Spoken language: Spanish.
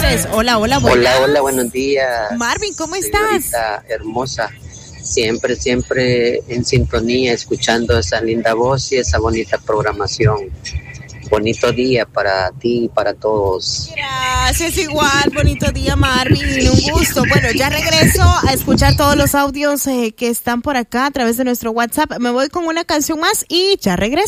tardes. Hola, buenas. Hola, buenos días. Marvin, ¿cómo estás? Señorita hermosa. Siempre en sintonía, escuchando esa linda voz y esa bonita programación. Bonito día para ti y para todos. Gracias, igual, bonito día, Marvin, un gusto. Bueno, ya regreso a escuchar todos los audios que están por acá a través de nuestro WhatsApp. Me voy con una canción más y ya regreso.